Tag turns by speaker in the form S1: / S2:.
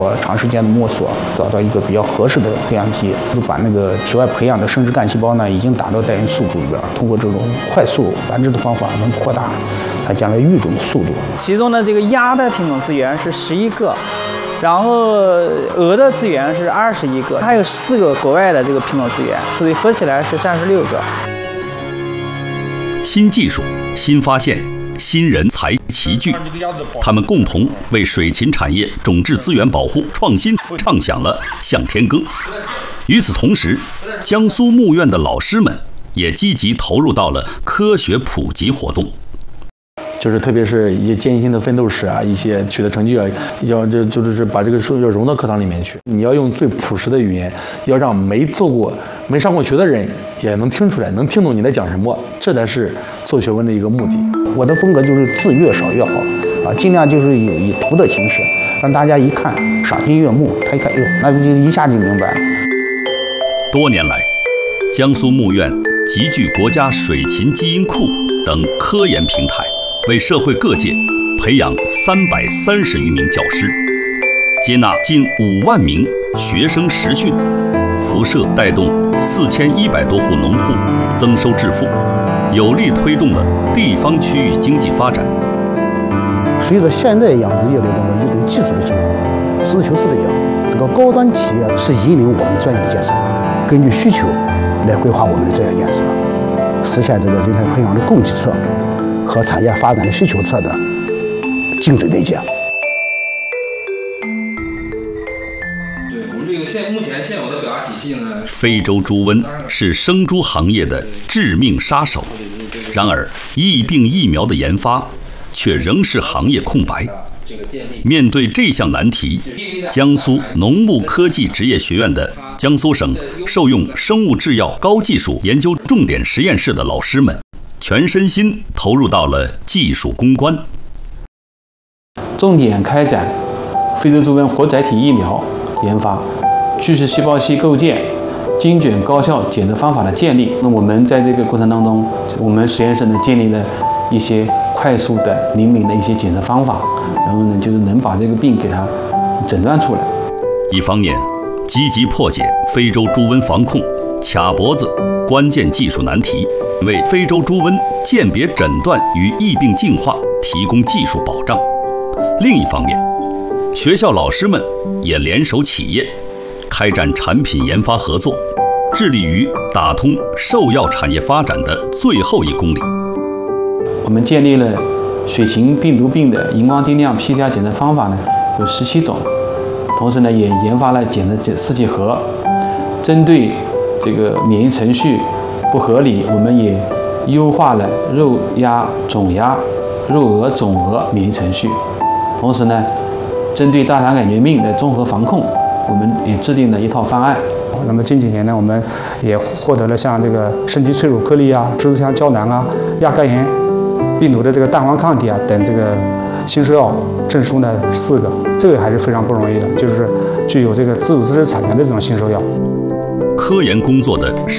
S1: 我长时间的摸索，找到一个比较合适的培养基，就是把那个体外培养的生殖干细胞呢，已经打到代孕宿主里边，通过这种快速繁殖的方法，能扩大它将来育种的速度。
S2: 其中的这个鸭的品种资源是11个，然后鹅的资源是21个，还有4个国外的这个品种资源，所以合起来是36个。
S3: 新技术、新发现、新人才齐聚，他们共同为水禽产业种质资源保护创新唱响了向天歌。与此同时，江苏牧院的老师们也积极投入到了科学普及活动。
S4: 就是特别是一些艰辛的奋斗史啊，一些取得成绩啊，就是把这个书要融到课堂里面去。你要用最朴实的语言，要让没上过学的人也能听出来，能听懂你在讲什么，这才是做学问的一个目的。
S1: 我的风格就是字越少越好啊，尽量就是有以图的形式，让大家一看赏心悦目，他一看，那就一下就明白了。
S3: 多年来，江苏牧院集聚国家水禽基因库等科研平台，为社会各界培养330余名教师，接纳近5万名学生实训，辐射带动4100多户农户增收致富，有力推动了地方区域经济发展。
S5: 随着现代养殖业的一种技术的进步，实事求是的讲，这个高端企业是引领我们专业的建设，根据需求来规划我们的专业建设，实现这个人才培养的供给侧和产业发展的需求侧的精准对接。
S6: 对我们这个目前现有的表达体系呢，
S3: 非洲猪瘟是生猪行业的致命杀手，然而疫病疫苗的研发却仍是行业空白。面对这项难题，江苏农牧科技职业学院的江苏省受用生物制药高技术研究重点实验室的老师们，全身心投入到了技术攻关，
S7: 重点开展非洲猪瘟活载体疫苗研发、巨噬细胞器构建、精准高效检测方法的建立。那我们在这个过程当中，我们实验室呢建立了一些快速的、灵敏的一些检测方法，然后呢就是能把这个病给它诊断出来。
S3: 一方面积极破解非洲猪瘟防控卡脖子关键技术难题，为非洲猪瘟鉴别诊断与疫病净化提供技术保障。另一方面，学校老师们也联手企业，开展产品研发合作，致力于打通兽药产业发展的最后1公里。
S7: 我们建立了水禽病毒病的荧光定量 PCR 检测方法呢有17种，同时呢也研发了检测试剂盒，针对这个免疫程序不合理，我们也优化了肉鸭、种鸭、肉鹅、种鹅免疫程序。同时呢，针对大肠杆菌病的综合防控，我们也制定了一套方案。
S1: 那么近几年呢，我们也获得了像这个肾肌脆乳颗粒啊、蜘蛛腔胶囊啊、亚肝炎病毒的这个蛋黄抗体啊等这个新兽药证书呢4个，这个还是非常不容易的，就是具有这个自主知识产权的这种新兽药。
S3: 科研工作的